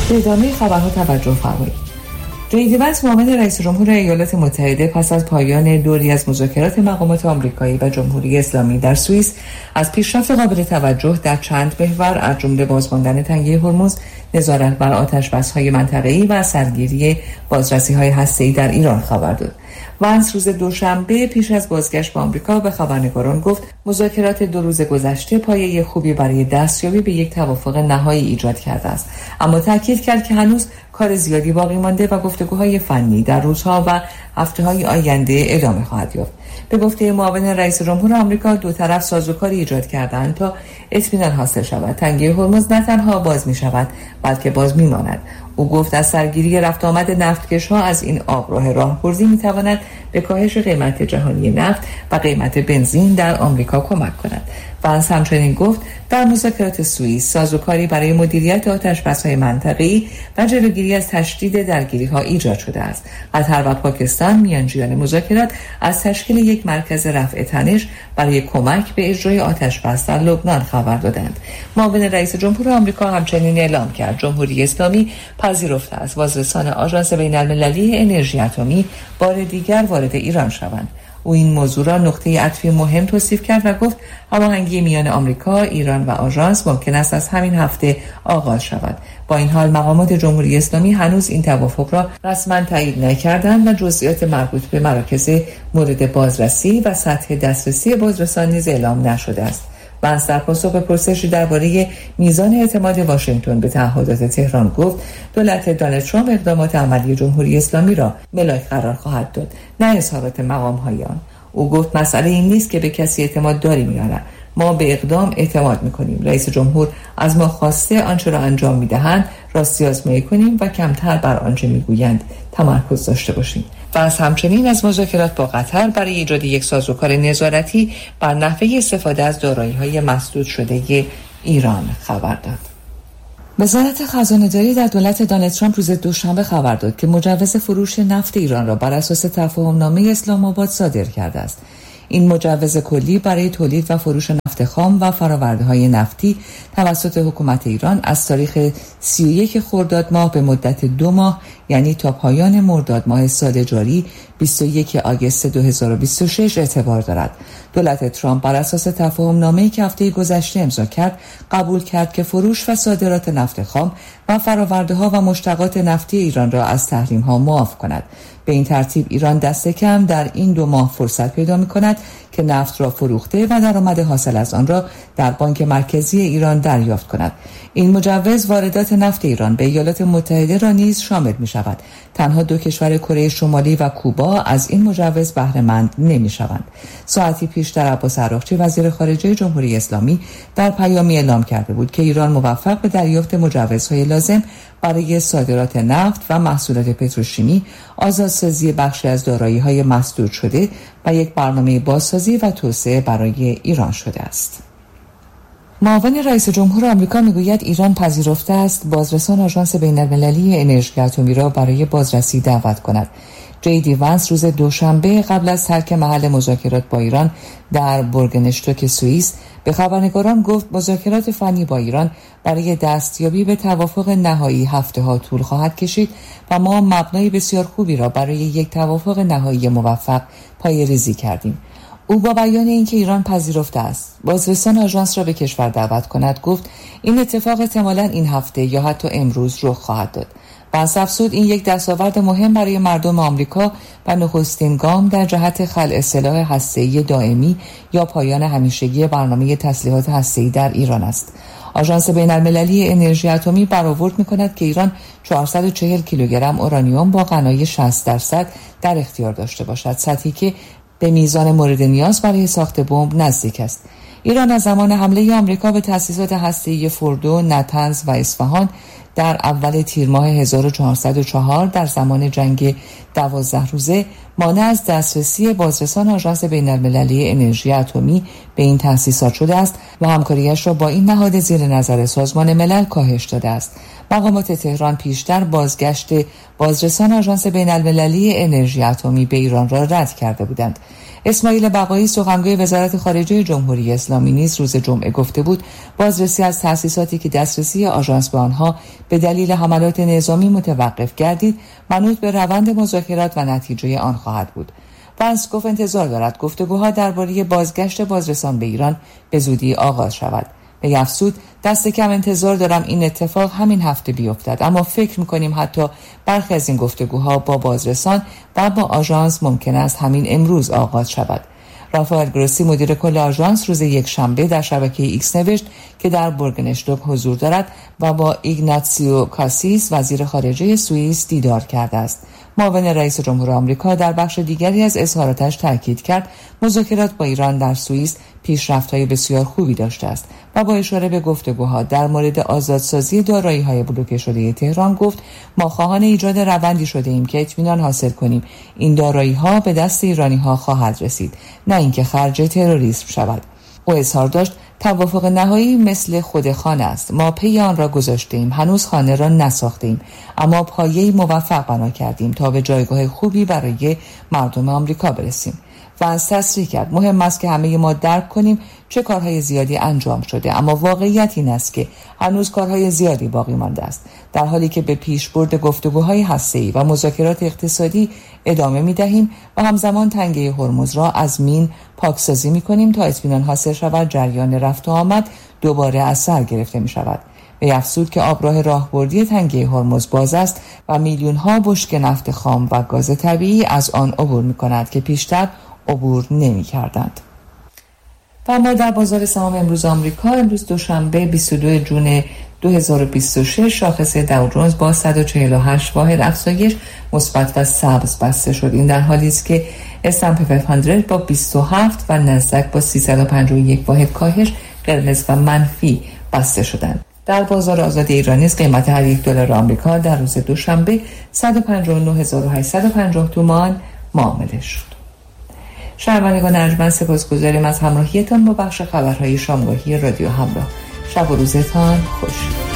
به ادامه خبرها توجه فرمایید. جی دی وانس معاون رئیس جمهور ایالات متحده پس از پایان دوری از مذاکرات مقامات آمریکایی و جمهوری اسلامی در سوئیس از پیشرفت قابل توجه در چند محور از جمله بازماندن تنگه هرمز، نظارت بر آتش‌بس‌های منطقه‌ای و سرگیری بازرسی‌های هسته‌ای در ایران خبر داد. وانس روز دوشنبه پیش از بازگشت به آمریکا به خبرنگاران گفت مذاکرات 2 روز گذشته پایه خوبی برای دستیابی به یک توافق نهایی ایجاد کرده است، اما تاکید کرد که هنوز کار زیادی باقی مانده و گفتگوهای فنی در روزها و هفته‌های آینده ادامه خواهد یافت. به گفته معاون رئیس جمهور آمریکا، دو طرف سازوکاری ایجاد کردند تا اطمینان حاصل شود. تنگه هرمز نه تنها باز می شود بلکه باز می ماند. او گفت از سرگیری رفت آمد نفتکش‌ها از این آبراه راهگزین می تواند به کاهش قیمت جهانی نفت و قیمت بنزین در آمریکا کمک کند. وانس همچنین گفت در مذاکرات سوئیس سازوکاری برای مدیریت آتش‌بس‌های منطقه‌ای و جلوگیری از تشدید درگیری‌ها ایجاد شده است. قطر و پاکستان میانجیان مذاکرات از تشکیل یک مرکز رفع تنش برای کمک به اجرای آتش‌بس در لبنان خبر دادند. معاون رئیس جمهور آمریکا همچنین اعلام کرد جمهوری اسلامی پذیرفته است بازرسان آژانس بین‌المللی انرژی اتمی بار دیگر وارد ایران شوند. او این موضوع را نقطه عطفی مهم توصیف کرد و گفت هماهنگی میان آمریکا، ایران و آژانس ممکن است از همین هفته آغاز شود. با این حال مقامات جمهوری اسلامی هنوز این توافق را رسما تایید نکردند و جزئیات مربوط به مراکز مورد بازرسی و سطح دسترسی بازرسان نیز اعلام نشده است. وانس در پاسخ به پرسشی درباره میزان اعتماد واشنگتن به تعهدات تهران گفت دولت دونالد ترامپ اقدامات عملی جمهوری اسلامی را ملاک قرار خواهد داد، نه اظهارات مقام‌های آن. او گفت مسئله این نیست که به کسی اعتماد داریم یا نه، ما به اقدام اعتماد می‌کنیم. رئیس جمهور از ما خواسته آنچه را انجام می‌دهند راستی آزمایی کنیم و کمتر بر آنچه می‌گویند تمرکز داشته باشیم. و از همچنین از مذاکرات با قطر برای ایجاد یک سازوکار نظارتی بر نحوه استفاده از دارایی‌های مسدود شده ایران خبر داد. وزارت خزانه‌داری در دولت دونالد ترامپ روز دوشنبه خبر داد که مجوز فروش نفت ایران را بر اساس تفاهم‌نامه اسلام آباد صادر کرده است. این مجوز کلی برای تولید و فروش نفت خام و فرآورده‌های نفتی توسط حکومت ایران از تاریخ 31 خرداد ماه به مدت 2 ماه، یعنی تا پایان مرداد ماه سال جاری 21 آگوست 2026 اعتبار دارد. دولت ترامپ بر اساس تفاهم‌نامه‌ای که هفته گذشته امضا کرد، قبول کرد که فروش و صادرات نفت خام و فرآورده‌ها و مشتقات نفتی ایران را از تحریم‌ها معاف کند. به این ترتیب ایران دست کم در این 2 ماه فرصت پیدا می‌کند که نفت را فروخته و درآمد حاصل از آن را در بانک مرکزی ایران دریافت کند. این مجوز واردات نفت ایران به ایالات متحده را نیز شامل می‌شود. تنها 2 کشور کره شمالی و کوبا از این مجوز بهره مند نمی‌شوند. ساعتی پیش در عباس عراقچی وزیر خارجه جمهوری اسلامی در پیامی اعلام کرده بود که ایران موفق به دریافت مجوزهای لازم برای صادرات نفت و محصولات پتروشیمی، آزادسازی بخشی از دارایی‌های مسدود شده و یک برنامه بازسازی و توسعه برای ایران شده است. معاون رئیس جمهور آمریکا میگوید ایران پذیرفته است بازرسان آژانس بین‌المللی انرژی اتمی را برای بازرسی دعوت کند. جی دی وانس روز دوشنبه قبل از ترک محل مذاکرات با ایران در بورگنشتوک سوئیس به خبرنگاران گفت مذاکرات فنی با ایران برای دستیابی به توافق نهایی هفته‌ها طول خواهد کشید و ما مبنای بسیار خوبی را برای یک توافق نهایی موفق پایه‌ریزی کردیم. او با بیان اینکه ایران پذیرفته است بازرسان آژانس را به کشور دعوت کند گفت این اتفاق احتمالاً این هفته یا حتی امروز رخ خواهد داد. وانس افزود این یک دستاورد مهم برای مردم آمریکا و نخستین گام در جهت خلع سلاح هسته‌ای دائمی یا پایان همیشگی برنامه تسلیحات هسته‌ای در ایران است. آژانس بین‌المللی انرژی اتمی برآورد می‌کند که ایران 440 کیلوگرم اورانیوم با غنای 60% در اختیار داشته باشد، سطحی که به میزان مورد نیاز برای ساخت بمب نزدیک است. ایران از زمان حمله آمریکا به تأسیسات هسته‌ای فردو، نطنز و اصفهان در اول تیر ماه 1404 در زمان جنگ 12 روزه مانع از دسترسی بازرسان آژانس بین‌المللی انرژی اتمی به این تأسیسات شده است و همکاریش را با این نهاد زیر نظر سازمان ملل کاهش داده است. مقامات تهران پیشتر بازگشت بازرسان آژانس بین‌المللی انرژی اتمی به ایران را رد کرده بودند. اسماعیل بقایی سخنگوی وزارت خارجه جمهوری اسلامی نیز روز جمعه گفته بود بازرسی از تأسیساتی که دسترسی آژانس به آنها به دلیل حملات نظامی متوقف گردید منوط به روند مذاکرات و نتیجه آن خواهد بود. وانس گفت انتظار دارد گفتگوها درباره بازگشت بازرسان به ایران به زودی آغاز شود. به افزود دست کم انتظار دارم این اتفاق همین هفته بیفتد، اما فکر می‌کنیم حتی برخی از این گفتگوها با بازرسان و با آژانس ممکن است همین امروز آغاز شود. رافائل گروسی مدیر کل آژانس روز یکشنبه در شبکه ایکس نوشت که در بورگنشتوک حضور دارد و با ایگناتسیو کاسیس وزیر خارجه سوئیس دیدار کرده است. معاون رئیس جمهور آمریکا در بخش دیگری از اظهاراتش تاکید کرد مذاکرات با ایران در سوئیس پیشرفت‌های بسیار خوبی داشته است و با اشاره به گفتگوها در مورد آزادسازی دارایی‌های بلوکه شده تهران گفت ما خواهان ایجاد روندی شده ایم که اطمینان حاصل کنیم این دارایی‌ها به دست ایرانی‌ها خواهد رسید، نه اینکه خرج تروریسم شود. او اظهار داشت توافق نهایی مثل خود خانه است. ما پی آن را گذاشتیم، هنوز خانه را نساختیم، اما پایه‌ای موفق بنا کردیم تا به جایگاه خوبی برای مردم آمریکا برسیم. و از تصریح کرد مهم است که همه ما درک کنیم چه کارهای زیادی انجام شده، اما واقعیت این است که هنوز کارهای زیادی باقی مانده است. در حالی که به پیشبرد گفتگوهای هسته‌ای و مذاکرات اقتصادی ادامه می‌دهیم و همزمان تنگه هرمز را از مین پاکسازی می‌کنیم تا اطمینان حاصل شود جریان رفت و آمد دوباره از سر گرفته می‌شود. به افزود که آبراه راهبردی تنگه هرمز باز است و میلیون‌ها بشکه نفت خام و گاز طبیعی از آن عبور می‌کند که پیشتر عبور نمی‌کردند. و اما در بازار سهام امروز آمریکا امروز دوشنبه 22 جون 2026 شاخص داو جونز با 148 واحد افزایش مثبت و سبز بسته شد. این در حالی است که S&P 500 با 27 و نزدک با 351 واحد کاهش قرمز و منفی بسته شدند. در بازار آزاد ایران نیز قیمت هر یک دلار آمریکا در روز دوشنبه 159850 تومان معامله شد. شنوندگان ارجمند سپاسگزاریم از همراهیتان با بخش خبرهای شامگاهی رادیو همراه. شب و روزتان خوش.